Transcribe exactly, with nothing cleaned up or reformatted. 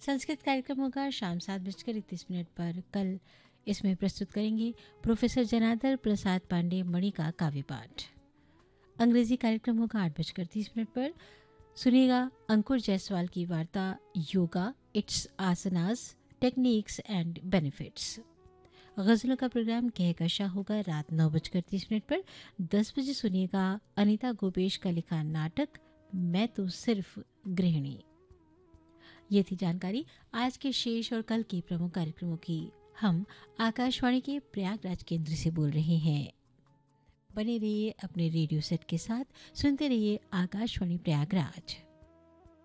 संस्कृत कार्यक्रम होगा शाम सात बजकर इकतीस मिनट पर। कल इसमें प्रस्तुत करेंगे प्रोफेसर जनार्दन प्रसाद पांडे मणि का काव्य पाठ। अंग्रेजी कार्यक्रम होगा आठ बजकर तीस मिनट पर। सुनिएगा अंकुर जायसवाल की वार्ता yoga, it's asanas, techniques and benefits. गज़लों का प्रोग्राम कहकशा होगा रात नौ बजकर तीस मिनट पर। दस बजे सुनिएगा अनीता गोपेश का लिखा नाटक मैं तो सिर्फ गृहिणी। ये थी जानकारी आज के शेष और कल के प्रमुख कार्यक्रमों की। हम आकाशवाणी के प्रयागराज केंद्र से बोल रहे हैं। बने रहिए अपने रेडियो सेट के साथ, सुनते रहिए आकाशवाणी प्रयागराज।